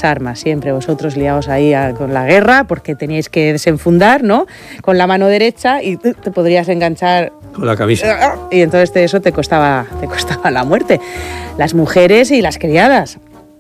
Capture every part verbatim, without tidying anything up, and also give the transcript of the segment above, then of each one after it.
armas, siempre vosotros liados ahí a, con la guerra, porque teníais que desenfundar, ¿no? Con la mano derecha y te podrías enganchar con la camisa. Y entonces de eso te costaba, te costaba la muerte. Las mujeres y las criadas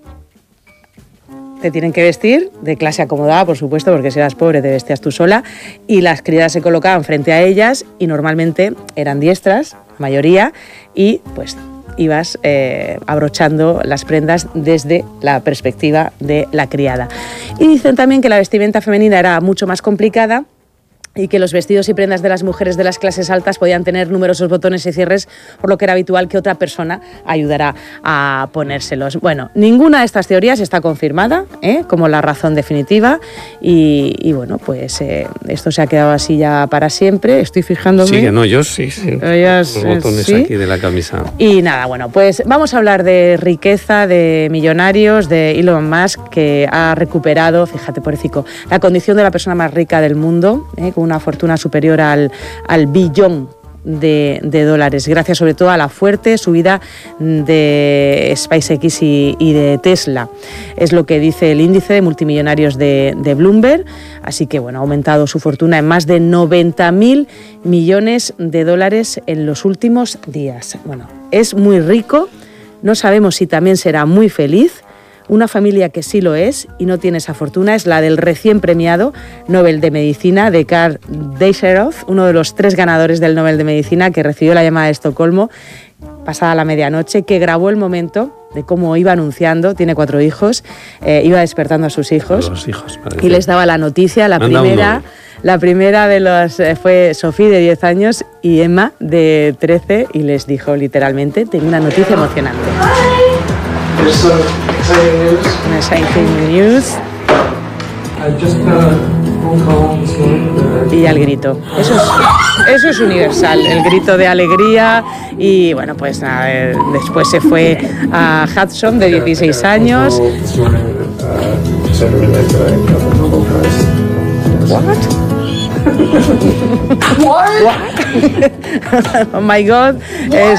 te tienen que vestir de clase acomodada, por supuesto, porque si eras pobre te vestías tú sola, y las criadas se colocaban frente a ellas y normalmente eran diestras, la mayoría, y pues ibas eh, abrochando las prendas desde la perspectiva de la criada. Y dicen también que la vestimenta femenina era mucho más complicada y que los vestidos y prendas de las mujeres de las clases altas podían tener numerosos botones y cierres, por lo que era habitual que otra persona ayudara a ponérselos. Bueno, ninguna de estas teorías está confirmada ¿eh? como la razón definitiva y, y bueno, pues eh, esto se ha quedado así ya para siempre. Estoy fijándome. Sí, que no, yo sí, sí. Ellas, los botones ¿sí? aquí de la camisa. Y nada, bueno, pues vamos a hablar de riqueza, de millonarios, de Elon Musk, que ha recuperado, fíjate, pobrecito, la condición de la persona más rica del mundo, ¿eh? con una fortuna superior al, al billón de, de dólares, gracias sobre todo a la fuerte subida de SpaceX y, y de Tesla. Es lo que dice el índice de multimillonarios de, de Bloomberg, así que bueno, ha aumentado su fortuna en más de noventa mil millones de dólares en los últimos días. Bueno, es muy rico, no sabemos si también será muy feliz. Una familia que sí lo es y no tiene esa fortuna es la del recién premiado Nobel de Medicina de Karl Deisseroth, uno de los tres ganadores del Nobel de Medicina, que recibió la llamada de Estocolmo pasada la medianoche, que grabó el momento de cómo iba anunciando, tiene cuatro hijos, eh, iba despertando a sus hijos, a los hijos y les daba la noticia, la Anda primera... La primera de los eh, fue Sofía, de diez años, y Emma, de trece, y les dijo literalmente, tengo una noticia emocionante. There's some exciting news. Una exciting news. I just got a phone call this morning. Y ya el grito. Eso es, eso es universal, el grito de alegría. Y bueno, pues nada, eh, después se fue a Hudson, de dieciséis años. What? What? Oh my God. Es...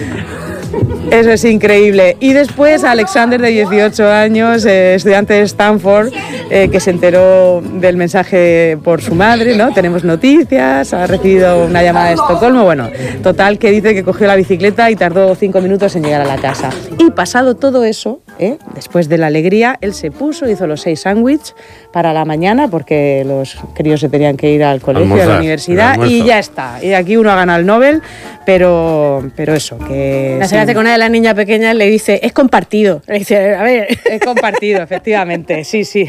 Eso es increíble. Y después Alexander, de dieciocho años, eh, estudiante de Stanford, eh, que se enteró del mensaje por su madre, ¿no? Tenemos noticias, ha recibido una llamada de Estocolmo. Bueno, total, que dice que cogió la bicicleta y tardó cinco minutos en llegar a la casa. Y pasado todo eso, ¿eh? después de la alegría, él se puso, hizo los seis sándwiches para la mañana, porque los críos se tenían que ir al colegio, Almorzar, a la universidad, y ya está. Y aquí uno ha ganado el Nobel, pero, pero eso, que... La señora con una de las niñas pequeñas le dice, es compartido. Le dice, a ver... Es compartido, efectivamente, sí, sí.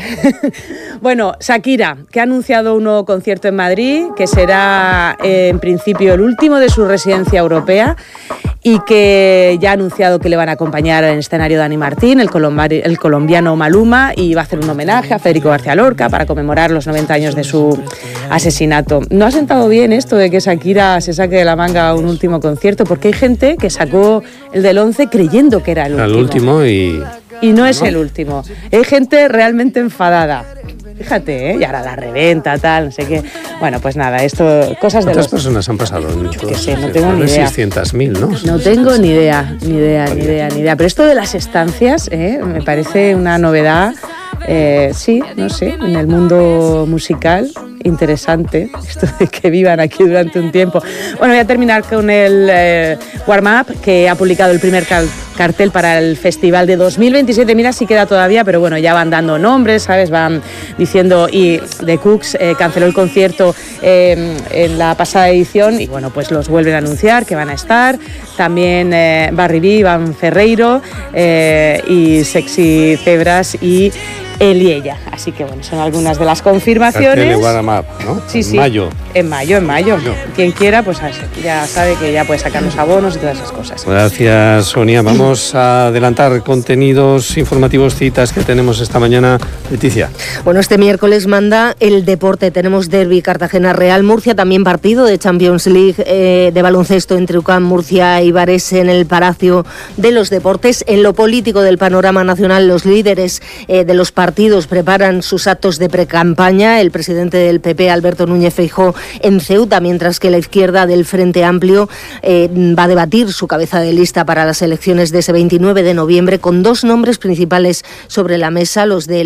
Bueno, Shakira, que ha anunciado un nuevo concierto en Madrid, que será eh, en principio el último de su residencia europea, y que ya ha anunciado que le van a acompañar en el escenario Dani Martín, el, colombari- el colombiano Maluma, y va a hacer un homenaje a Federico García Lorca para conmemorar los noventa años de su asesinato. No ha sentado bien esto de que Shakira se saque de la manga un último concierto, porque hay gente que sacó el del once creyendo que era el último. Al último y... Y no es el último. Hay gente realmente enfadada. Fíjate, ¿eh? Y ahora la reventa, tal, no sé qué. Bueno, pues nada, esto, cosas de ¿Cuántas los... personas han pasado? En Yo qué sé, no tengo ni idea. seiscientas mil, ¿no? No tengo ni idea, ni idea, ni idea, ni idea. Pero esto de las estancias, ¿eh? me parece una novedad, eh, sí, no sé, en el mundo musical, interesante, esto de que vivan aquí durante un tiempo. Bueno, voy a terminar con el eh, Warm Up, que ha publicado el primer cal- cartel para el festival de dos mil veintisiete. Mira si queda todavía, pero bueno, ya van dando nombres, ¿sabes? Van diciendo, y The Cooks eh, canceló el concierto eh, en la pasada edición, y bueno, pues los vuelven a anunciar que van a estar. También eh, Barry B, Iván Ferreiro eh, y Sexy Zebras y él y ella. Así que bueno, son algunas de las confirmaciones. Cartel de Warm Up, ¿no? Sí, en sí. mayo. En mayo, en mayo. No. Quien quiera, pues ya sabe que ya puede sacar los abonos y todas esas cosas. Gracias, Sonia. Vamos a adelantar contenidos informativos, citas que tenemos esta mañana. Leticia. Bueno, este miércoles manda el deporte. Tenemos derbi Cartagena Real Murcia, también partido de Champions League eh, de baloncesto entre U C A M Murcia y Varese en el Palacio de los Deportes. En lo político del panorama nacional, los líderes eh, de los partidos preparan sus actos de precampaña. El presidente del P P, Alberto Núñez Feijóo, en Ceuta, mientras que la izquierda del Frente Amplio eh, va a debatir su cabeza de lista para las elecciones de ese veintinueve de noviembre, con dos nombres principales sobre la mesa, los de